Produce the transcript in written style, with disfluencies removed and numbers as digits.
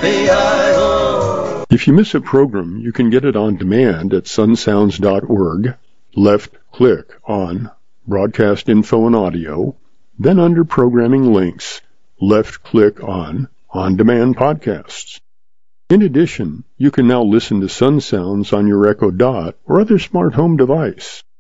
Yippee-i-oh. If you miss a program, you can get it on demand at sunsounds.org. Left click on Broadcast Info and Audio, then under Programming Links, left click on On-Demand Podcasts. In addition, you can now listen to Sun Sounds on your Echo Dot or other smart home device.